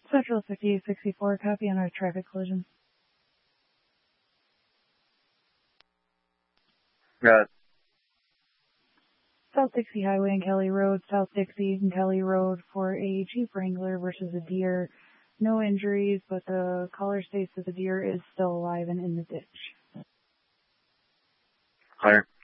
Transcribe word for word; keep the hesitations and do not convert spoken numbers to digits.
Central fifty-eight sixty-four, copy on a traffic collision. Got it. South Dixie Highway and Kelly Road, South Dixie and Kelly Road for a Jeep Wrangler versus a deer. No injuries, but the caller states that the deer is still alive and in the ditch. Clear.